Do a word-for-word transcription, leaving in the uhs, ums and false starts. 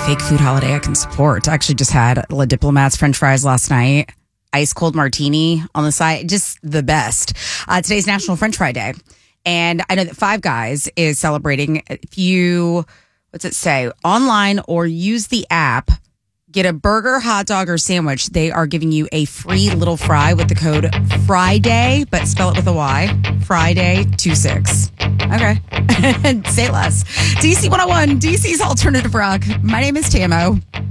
fake food holiday I can support. I actually just had La Diplomat's French fries last night. Ice cold martini on the side. Just the best. Uh, today's National French Fry Day. And I know that Five Guys is celebrating. If you, what's it say, online or use the app, get a burger, hot dog, or sandwich, they are giving you a free little fry with the code Friday, but spell it with a Y. Friday twenty-six. Okay. Say less. D C one oh one, D C's Alternative Rock. My name is Tamo.